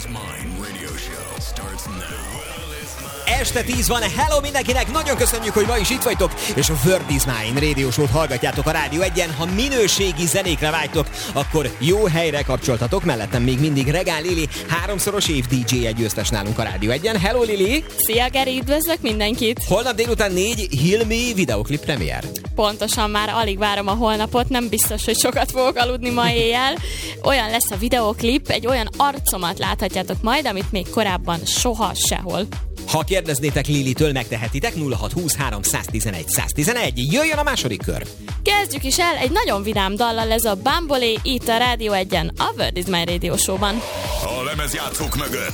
Mine Radio Show starts now. Este 10 van, hello mindenkinek, nagyon köszönjük, hogy ma is itt vagytok, és a World is Mine Radio Show-t hallgatjátok a Rádió 1-en. Ha minőségi zenékre vágytok, akkor jó helyre kapcsoltatok, mellettem még mindig Regál Lili, 3-szoros év DJ-je győztes nálunk a Rádió 1-en. Hello Lili! Szia Geri, üdvözlök mindenkit! Holnap délután 4 Hilmi videoklip premier. Pontosan, már alig várom a holnapot, nem biztos, hogy sokat fogok aludni ma éjjel. Olyan lesz a videoklip, egy olyan arcomat láthatjátok majd, amit még korábban soha sehol. Ha kérdeznétek Lilitől, megtehetitek 0620 311 111. Jöjjön a második kör! Kezdjük is el egy nagyon vidám dallal, ez a Bambolé itt a Rádió 1-en, a World is Mine Radio Show-ban. A lemezjátszók mögött